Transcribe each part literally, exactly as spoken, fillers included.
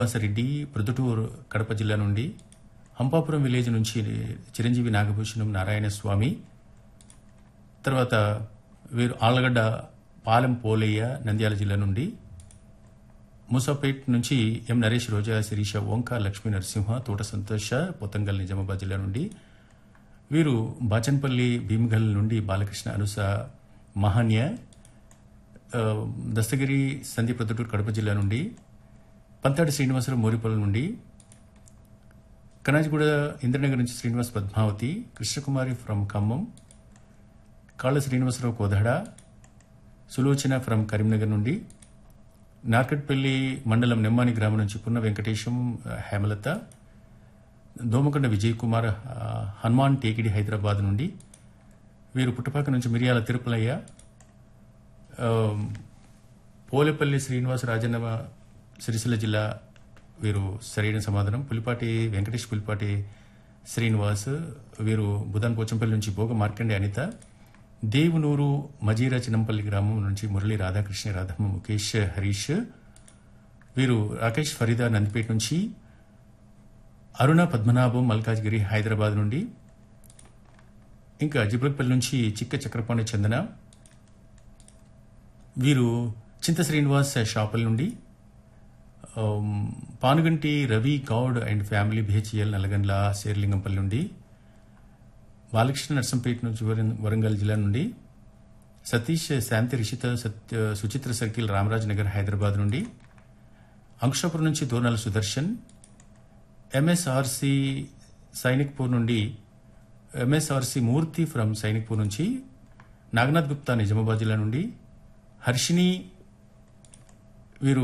రెడ్డి ప్రొద్దుటూరు కడప జిల్లా నుండి, హంపాపురం విలేజ్ నుంచి చిరంజీవి నాగభూషణం నారాయణ స్వామి, తర్వాత వీరు ఆళ్లగడ్డ పాలెం పోలయ్య నంద్యాల జిల్లా నుండి, మూసాపేట్ నుంచి ఎం నరేష్, రోజా, శిరీష, ఓంకా, లక్ష్మీ నరసింహ, తోట సంతోష, పొతంగల్ నిజామాబాద్ జిల్లా నుండి, వీరు బాచన్పల్లి భీమగల్ నుండి బాలకృష్ణ, అనుస, మహాన్య, దస్తగిరి సందీప్ ప్రొద్దుటూరు కడప జిల్లా నుండి, పంతాడి శ్రీనివాసరావు మోరిపల్లి నుండి, కనాజిగూడ ఇంద్రనగర్ నుంచి శ్రీనివాస్, పద్మావతి, కృష్ణకుమారి ఫ్రమ్ ఖమ్మం, కాళ్ళ శ్రీనివాసరావు కోదాడ, సులోచన ఫ్రమ్ కరీంనగర్ నుండి, నార్కట్పల్లి మండలం నెమ్మాని గ్రామం నుంచి పున్న వెంకటేశం, హేమలత, దోమకొండ విజయ్ కుమార్, హనుమాన్ టేకిడి హైదరాబాద్ నుండి, వీరు పుట్టపాక నుంచి మిరియాల తిరుపలయ్య, పోలేపల్లి శ్రీనివాస రాజన్న సిరిసిల్ల జిల్లా, వీరు సరైన సమాధానం. పులిపాటి వెంకటేష్, పులిపాటి శ్రీనివాస్, వీరు బుధాన్ పోచంపల్లి నుంచి భోగ మార్కండే అనిత, దేవునూరు మజీరా చిన్నంపల్లి గ్రామం నుంచి మురళి, రాధాకృష్ణ, రాధమ్మ, ముఖేష్, హరీష్, వీరు రాకేష్ ఫరీదా నందిపేట నుంచి, అరుణ పద్మనాభం మల్కాజ్గిరి హైదరాబాద్ నుండి, ఇంకా జిబ్రక్పల్లి నుంచి చిక్క చక్రపాణి చందన, వీరు చింత శ్రీనివాస్ షాపల్ నుండి, Panuganti Ravi Goud and family BHEL Nallagandla Serilingampally నుండి, బాలకృష్ణ నర్సంపేట నుంచి వరంగల్ జిల్లా నుండి, సతీష్, శాంతి, రిషిత, సత్య, సుచిత్ర సర్కిల్ రామరాజ్ నగర్ హైదరాబాద్ నుండి, అంకుషాపురం నుంచి దోర్నాల సుదర్శన్, ఎంఎస్ఆర్సి సైనిక్పూర్ నుండి ఎంఎస్ఆర్సి మూర్తి ఫ్రమ్ సైనిక్పూర్ నుంచి, నాగనాథ్ గుప్తా నిజామాబాద్ జిల్లా నుండి, హర్షిని, వీరు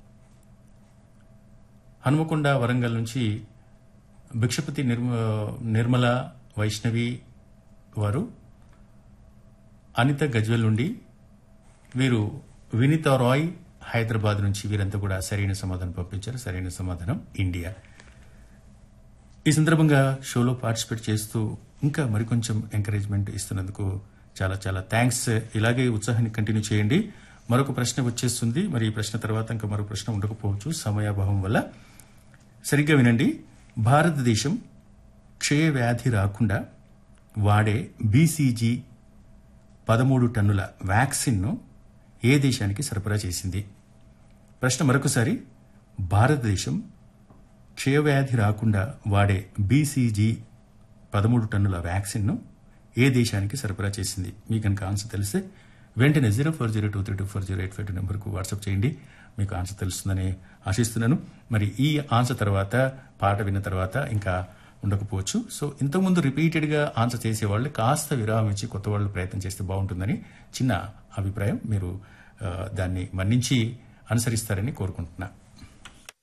హనుమకొండ వరంగల్ నుంచి, భిక్షపతి నిర్మ నిర్మల వైష్ణవి వారు, అనిత గజ్వెల్ నుండి, వీరు వినీత రాయ్ హైదరాబాద్ నుంచి, వీరంతా కూడా సరైన సమాధానం పంపించారు. సరైన సమాధానం ఇండియా. ఈ సందర్భంగా షోలో పార్టిసిపేట్ చేస్తూ ఇంకా మరికొంచెం ఎంకరేజ్మెంట్ ఇస్తున్నందుకు చాలా చాలా థ్యాంక్స్. ఇలాగే ఉత్సాహాన్ని కంటిన్యూ చేయండి. మరొక ప్రశ్న వచ్చేస్తుంది. మరి ఈ ప్రశ్న తర్వాత ఇంకా మరో ప్రశ్న ఉండకపోవచ్చు సమయాభావం వల్ల. సరిగ్గా వినండి. భారతదేశం క్షయ వ్యాధి రాకుండా వాడే బీసీజీ పదమూడు టన్నుల వ్యాక్సిన్ను ఏ దేశానికి సరఫరా చేసింది? ప్రశ్న మరొకసారి. భారతదేశం క్షయవ్యాధి రాకుండా వాడే బీసీజీ పదమూడు టన్నుల వ్యాక్సిన్ను ఏ దేశానికి సరఫరా చేసింది? మీకు కనుక ఆన్సర్ తెలిస్తే వెంటనే zero four zero two three two four zero eight five two నెంబర్కు వాట్సాప్ చేయండి. మీకు ఆన్సర్ తెలుస్తుందని ఆశిస్తున్నాను. మరి ఈ ఆన్సర్ తర్వాత, పాట విన్న తర్వాత ఇంకా ఉండకపోవచ్చు. సో ఇంతకుముందు రిపీటెడ్గా ఆన్సర్ చేసేవాళ్ళు కాస్త విరామం ఇచ్చి కొత్త వాళ్ళు ప్రయత్నం చేస్తే బాగుంటుందని చిన్న అభిప్రాయం. మీరు దాన్ని మన్నించి అనుసరిస్తారని కోరుకుంటున్నా.